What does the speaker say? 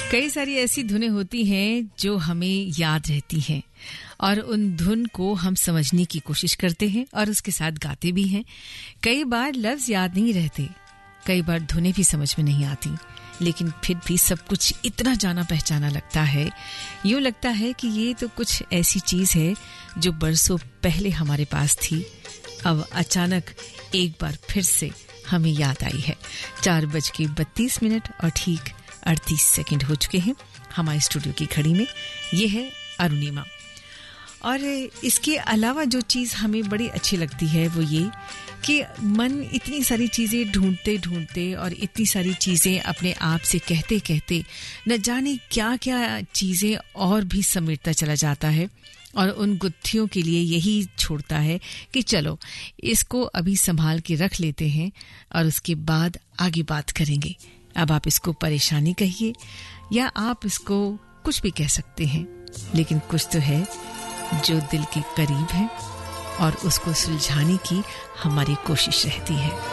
कई सारी ऐसी धुनें होती हैं जो हमें याद रहती हैं और उन धुन को हम समझने की कोशिश करते हैं और उसके साथ गाते भी हैं। कई बार लफ्ज याद नहीं रहते, कई बार धुनें भी समझ में नहीं आती, लेकिन फिर भी सब कुछ इतना जाना पहचाना लगता है। यूं लगता है कि ये तो कुछ ऐसी चीज है जो बरसों पहले हमारे पास थी, अब अचानक एक बार फिर से हमें याद आई है। 4:32 और ठीक 38 सेकंड हो चुके हैं हमारे स्टूडियो की घड़ी में। ये है अरुणिमा। और इसके अलावा जो चीज़ हमें बड़ी अच्छी लगती है वो ये कि मन इतनी सारी चीज़ें ढूंढते ढूंढते और इतनी सारी चीज़ें अपने आप से कहते कहते न जाने क्या क्या चीज़ें और भी समेटता चला जाता है और उन गुत्थियों के लिए यही छोड़ता है कि चलो इसको अभी संभाल के रख लेते हैं और उसके बाद आगे बात करेंगे। अब आप इसको परेशानी कहिए या आप इसको कुछ भी कह सकते हैं, लेकिन कुछ तो है जो दिल के करीब है और उसको सुलझाने की हमारी कोशिश रहती है।